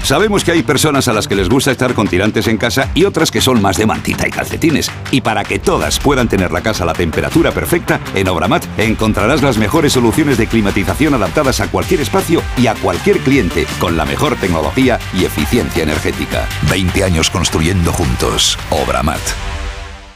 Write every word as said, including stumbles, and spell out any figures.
Sabemos que hay personas a las que les gusta estar con tirantes en casa y otras que son más de mantita y calcetines. Y para que todas puedan tener la casa a la temperatura perfecta, en Obramat encontrarás las mejores soluciones de climatización adaptadas a cualquier espacio y a cualquier cliente, con la mejor tecnología y eficiencia energética. veinte años construyendo juntos. Obramat.